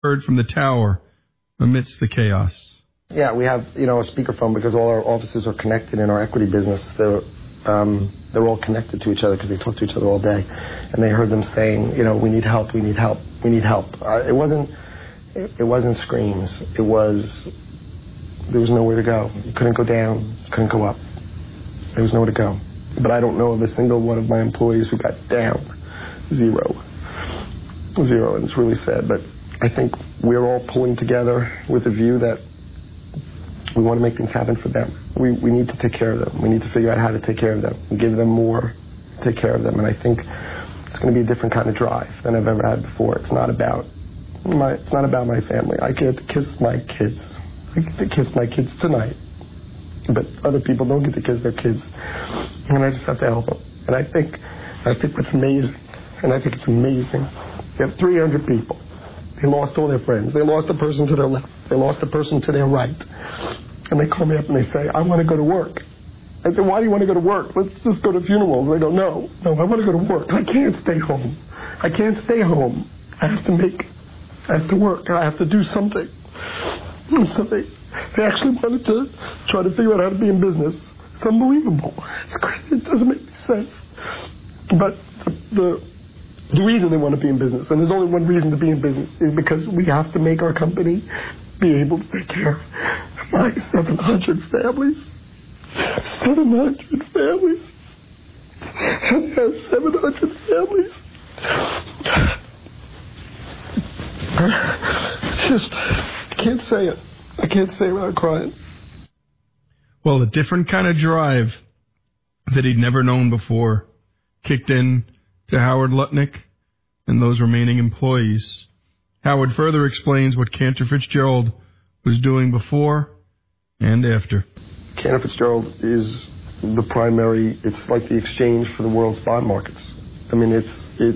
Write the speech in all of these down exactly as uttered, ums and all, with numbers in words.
heard from the tower amidst the chaos. Yeah, we have, you know, a speakerphone because all our offices are connected in our equity business. They're, um, they're all connected to each other because they talk to each other all day. And they heard them saying, you know, we need help, we need help, we need help. Uh, it wasn't, it, it wasn't screams. It was, there was nowhere to go. You couldn't go down, you couldn't go up. There was nowhere to go. But I don't know of a single one of my employees who got down. Zero. Zero, and it's really sad. But I think we're all pulling together with a view that we want to make things happen for them. We we need to take care of them. We need to figure out how to take care of them, give them more, take care of them. And I think it's going to be a different kind of drive than I've ever had before. It's not about my it's not about my family. I get to kiss my kids. I get to kiss my kids tonight. But other people don't get to kiss their kids. And I just have to help them. And I think I think what's amazing, and I think it's amazing, you have three hundred people. They lost all their friends. They lost the person to their left. They lost the person to their right. And they call me up and they say, I want to go to work. I say, why do you want to go to work? Let's just go to funerals. They go, no, no, I want to go to work. I can't stay home. I can't stay home. I have to make, I have to work. I have to do something. And so they, they actually wanted to try to figure out how to be in business. It's unbelievable. It's great. It doesn't make any sense. But the, the The reason they want to be in business, and there's only one reason to be in business, is because we have to make our company be able to take care of my seven hundred families. seven hundred families. I have seven hundred families. Just, I can't say it. I can't say it without crying. Well, a different kind of drive that he'd never known before kicked in to Howard Lutnick and those remaining employees. Howard further explains what Cantor Fitzgerald was doing before and after. Cantor Fitzgerald is the primary, it's like the exchange for the world's bond markets. I mean, it's it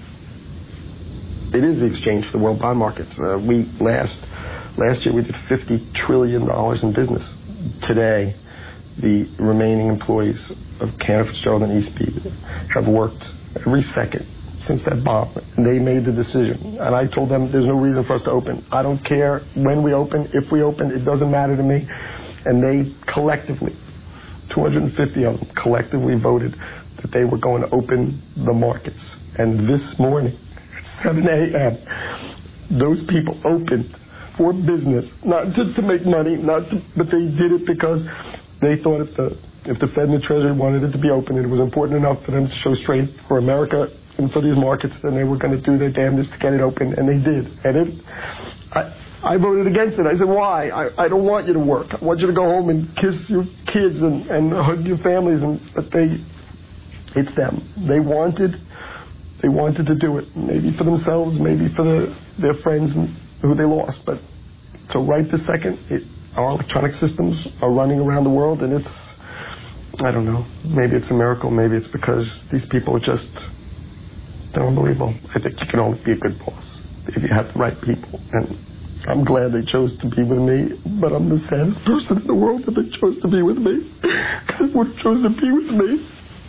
it is the exchange for the world bond markets. Uh, we last last year we did fifty trillion dollars in business. Today, the remaining employees of Cantor Fitzgerald and eSpeed have worked every second since that bomb. And they made the decision. And I told them there's no reason for us to open. I don't care when we open, if we open, it doesn't matter to me. And they collectively, two hundred fifty of them, collectively voted that they were going to open the markets. And this morning, at seven a.m., those people opened for business, not to, to make money, not to, but they did it because they thought if the if the Fed and the Treasury wanted it to be open, it was important enough for them to show strength for America and for these markets, then they were going to do their damnedest to get it open, and they did. And it, I, I voted against it. I said, why? I, I don't want you to work. I want you to go home and kiss your kids and, and hug your families. And but they, it's them. They wanted, they wanted to do it. Maybe for themselves, maybe for the, their friends who they lost. But so right this second, it, our electronic systems are running around the world, and it's, I don't know. Maybe it's a miracle. Maybe it's because these people are just, they're unbelievable. I think you can only be a good boss if you have the right people. And I'm glad they chose to be with me, but I'm the saddest person in the world that they chose to be with me. Because they would have chosen to be with me.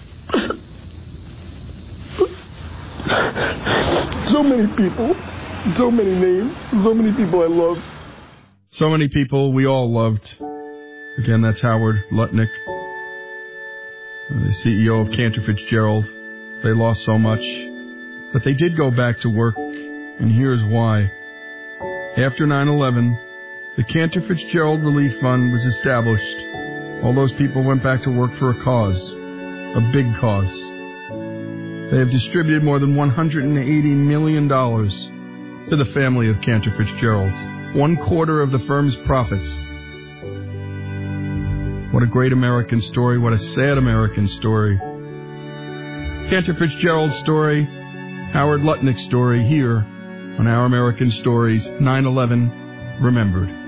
So many people, so many names, so many people I loved. So many people we all loved. Again, that's Howard Lutnick, the C E O of Cantor Fitzgerald. They lost so much, but they did go back to work, and here's why. After nine eleven, the Cantor Fitzgerald Relief Fund was established. All those people went back to work for a cause, a big cause. They have distributed more than one hundred eighty million dollars to the family of Cantor Fitzgerald, one quarter of the firm's profits. What a great American story, what a sad American story. Cantor Fitzgerald's story, Howard Lutnick's story here on Our American Stories nine eleven Remembered.